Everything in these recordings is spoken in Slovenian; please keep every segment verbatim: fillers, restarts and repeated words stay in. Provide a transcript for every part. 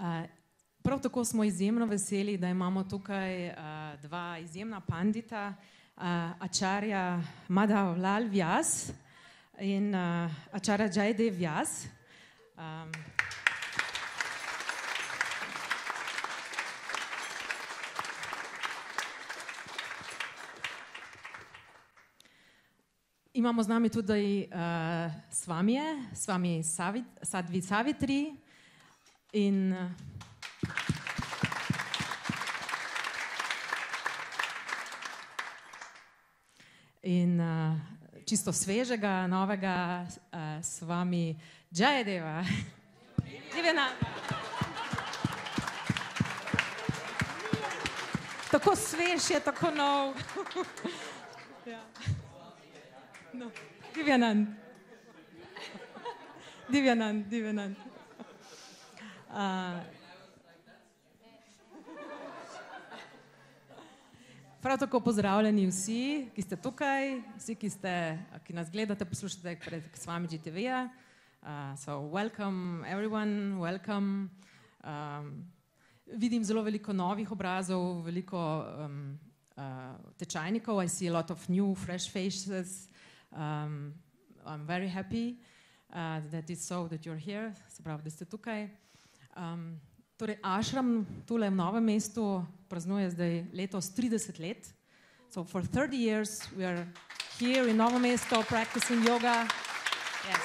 Uh, prav tako smo izjemno veseli, da imamo tukaj uh, dva izjemna pandita, uh, Acharya Madhavlal Vyas in uh, Acharya Jayadev Vyas. Um, imamo z nami tudi uh, Swamije, Swami Savit, Sadvi Savitri in uh, in uh, čisto svežega, novega uh, Swami Jayadeva. Tako svež je, tako nov. Ja. No. Divyanand. Divyanand, Divyanand. Uh, prav tako pozdravljeni vsi, ki ste tukaj, vsi, ki, ste, ki nas gledate, poslušate prek Swamiji T V-ja. Uh, so welcome everyone, welcome. Um, vidim zelo veliko novih obrazov, veliko um, uh, tečajnikov. I see a lot of new, fresh faces. Um, I'm very happy uh, that it's so that you're here, se pravi, da ste tukaj. Um, torej, Ashram tule v Novem mestu praznuje zdaj letos trideset let. So for thirty years we are here in Novem mestu practicing yoga. Yes.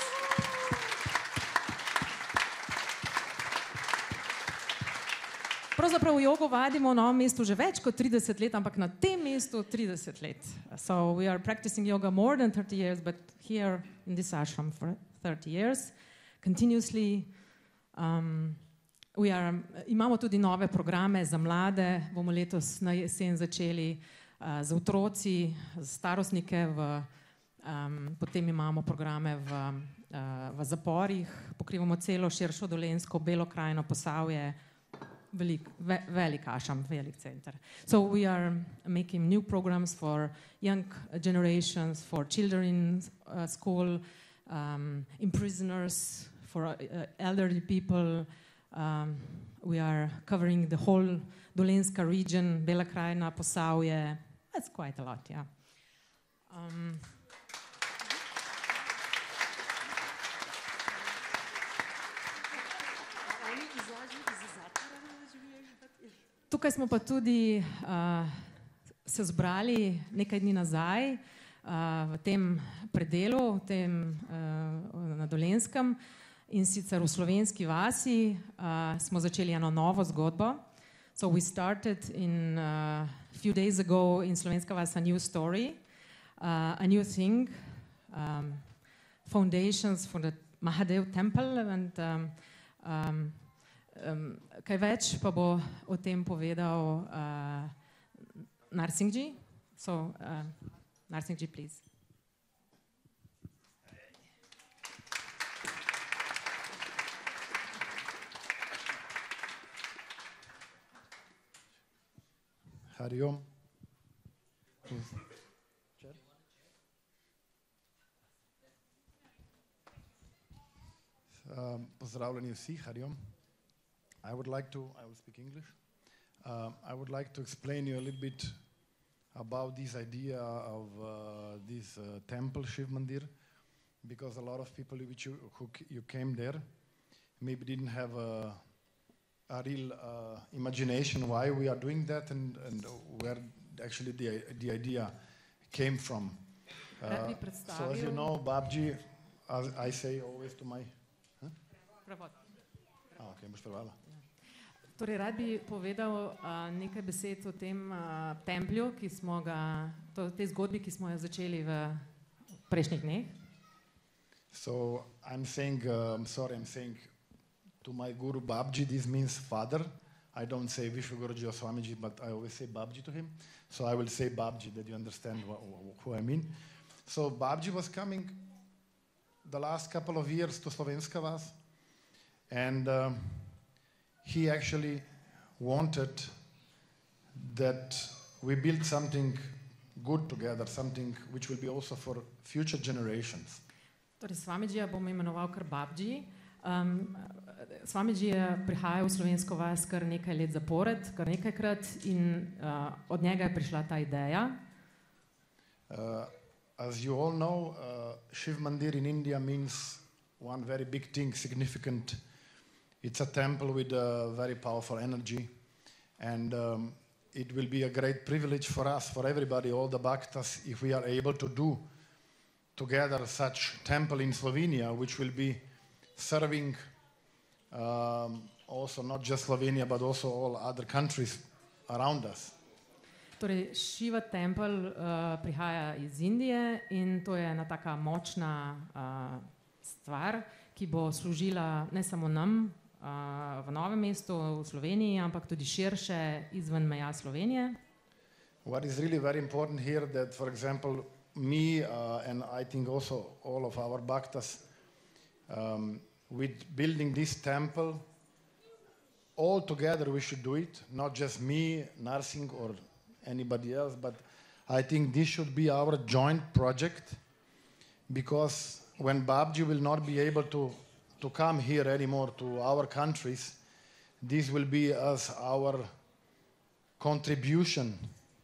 Pravzaprav jogo vadimo v Novem mestu že več kot trideset let, ampak na tem mestu trideset let. So we are practicing yoga more than thirty years, but here in this ashram for thirty years, continuously. Um, we are, imamo tudi nove programe za mlade, bomo letos na jesen začeli uh, za otroci, za starostnike, v, um, potem imamo programe v, uh, v zaporih, pokrivamo celo širšo Dolenjsko, Belo krajino, Posavje, velik, ve, velik ashram, velik center. So we are making new programs for young generations, for children in uh, school, um, in prisoners, for uh, elderly people. Um, we are covering the whole Dolenjska region, Bela krajina, Posavje. That's quite a lot, yeah. Um, Tukaj smo pa tudi uh, se zbrali nekaj dni nazaj uh, v tem predelu, v tem, uh, na Dolenjskem, in sicer v slovenski vasi uh, smo začeli eno novo zgodbo. So we started in uh, a few days ago in Slovenska vas a new story, uh, a new thing, um, foundations for the Mahadev temple and um, um, Um, kaj več pa bo o tem povedal uh, Narsingji. So, uh, Narsingji, please. Hari Om. Um, pozdravljeni vsi, Hari Om. I would like to, I will speak English, uh, I would like to explain you a little bit about this idea of uh, this uh, temple, Shiv Mandir, because a lot of people which you, who you came there maybe didn't have a, a real uh, imagination why we are doing that and, and where actually the, the idea came from. Uh, so as you know, Babji, as I say always to my... Huh? Ah, okay, boš prevala. Torej, rad bi povedal uh, nekaj besed o tem uh, templju, ki smo ga, to, tej zgodbi, ki smo jo začeli v prejšnjih dneh. So, I'm saying, uh, I'm sorry, I'm saying to my guru Babji, this means father. I don't say Vishwa Guruji or Swamiji, but I always say Babji to him. So I will say Babji, that you understand wh wh who I mean. So Babji was coming the last couple of years to Slovenska vas, and um, he actually wanted that we build something good together, something which will be also for future generations. Torej, Swamijija bom imenoval kar Babji. Um, Swamiji je prihajal v slovensko vas kar nekaj let zapored, kar nekajkrat in uh, od njega je prišla ta ideja. Uh, as you all know, uh, Shiv Mandir in India means one very big thing, significant. It's a temple with a very powerful energy, and um, it will be a great privilege for us, for everybody, all the bhaktas, if we are able to do together such temple in Slovenia, which will be serving um, also not just Slovenia, but also all other countries around us. Torej, Shiva Temple uh, prihaja iz Indije in to je ena taka močna uh, stvar, ki bo služila ne samo nam uh, v Novem mestu, v Sloveniji, ampak tudi širše izven meja Slovenije. What is really very important here that, for example, me uh, and I think also all of our bhaktas, um, with building this temple, all together we should do it, not just me, Narsingh, or anybody else, but I think this should be our joint project, because when Babji will not be able to, to come here anymore to our countries, this will be as our contribution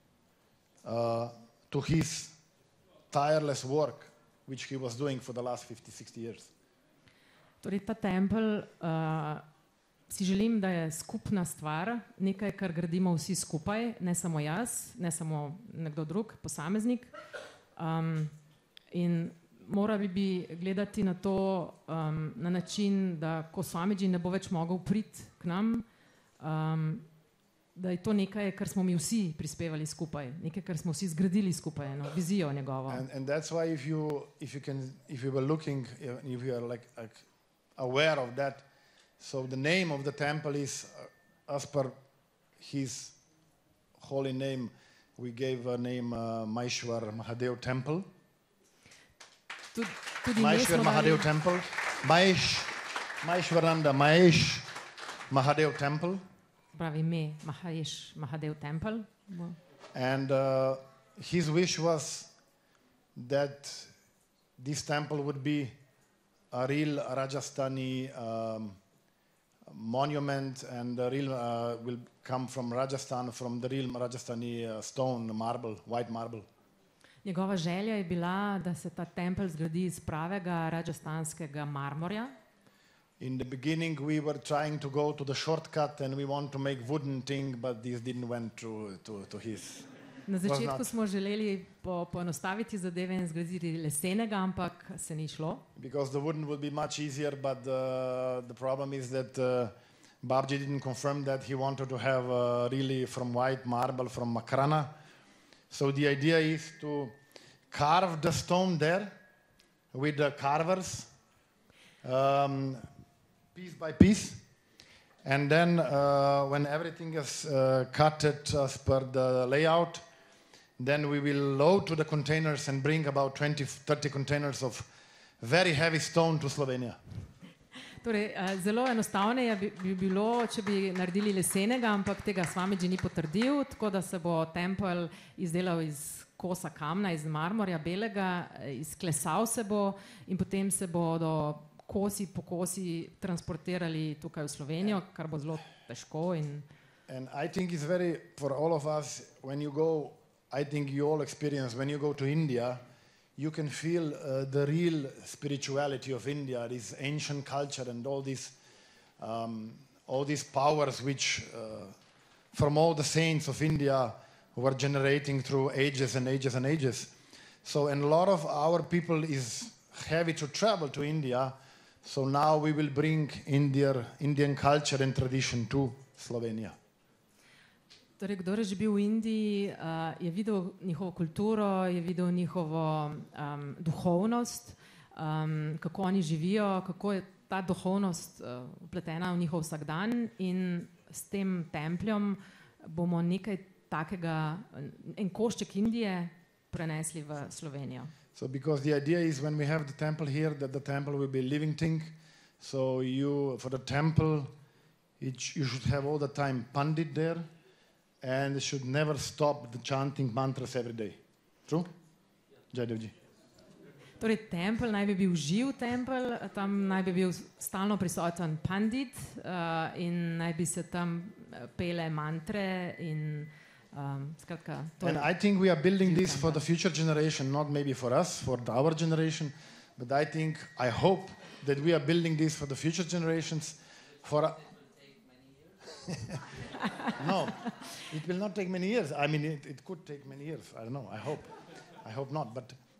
uh, to his tireless work, which he was doing for the last fifty, sixty years. Torej, ta tempelj uh, si želim, da je skupna stvar, nekaj, kar gradimo vsi skupaj, ne samo jaz, ne samo nekdo drug, posameznik. Um, in morali bi gledati na to um, na način, da ko Swamiji ne bo več mogel priti k nam, um, da je to nekaj, kar smo mi vsi prispevali skupaj, nekaj, kar smo vsi zgradili skupaj, eno vizijo njegovo. And, and that's why if you, if you can, if you were looking, if you are like, like aware of that, so the name of the temple is, uh, as per his holy name, we gave a name uh, Maheshwar Mahadev Temple. Tud, tudi Maheshwar Mahadev Temple. Mahesh, Maheshwarananda Mahesh Mahadev Temple. Pravi ime Mahesh Mahadev Temple. And uh, his wish was that this temple would be a real Rajasthani um, monument, and the real uh, will come from Rajasthan, from the real Rajasthani uh, stone, marble, white marble. Njegova želja je bila, da se ta tempelj zgradi iz pravega rajasthanskega marmorja. In the beginning we were trying to go to the shortcut and we want to make wooden thing, but this didn't went to, to, to his. Na začetku smo želeli po, poenostaviti zadeve in zgraditi lesenega, ampak se ni šlo. Because the wooden would be much easier, but uh, the problem is that uh, Babji didn't confirm that he wanted to have uh, really from white marble from Makrana. So the idea is to carve the stone there with the carvers, um, piece by piece. And then uh, when everything is uh, cut as per the layout, then we will load to the containers and bring about twenty, thirty containers of very heavy stone to Slovenia. Torej, zelo enostavno je bi, bi bilo, če bi naredili lesenega, ampak tega Swamiji ni potrdil, tako da se bo tempelj izdelal iz kosa kamna, iz marmorja belega, izklesal se bo in potem se bodo kosi po kosi transportirali tukaj v Slovenijo, kar bo zelo težko. In And I think it's very, for all of us, when you go, I think you all experience, when you go to India, you can feel uh, the real spirituality of India, this ancient culture and all these, um, all these powers which, uh, from all the saints of India, were generating through ages and ages and ages. So, and a lot of our people is heavy to travel to India. So now we will bring India, Indian culture and tradition to Slovenia. Torej, kdo je že bil v Indiji, uh, je videl njihovo kulturo, je videl njihovo um, duhovnost, um, kako oni živijo, kako je ta duhovnost uh, vpletena v njihov vsakdan, in s tem templjem bomo nekaj takega, en košček Indije prenesli v Slovenijo. So because the idea is when we have the temple here, that the temple will be a living thing. So you, for the temple, it, you should have all the time pandit there, and should never stop the chanting mantras every day. True? Jai Devji. Torej, tempelj naj bi bil živ tempelj, tam naj bi bil stalno prisoten pandit uh, in naj bi se tam pele mantre in um, skratka. And I think we are building this for the future generation, not maybe for us, for the, our generation, but I think, I hope that we are building this for the future generations. For a no, it will not take many years. I mean, it, it could take many years. I don't know. I hope. I hope not. But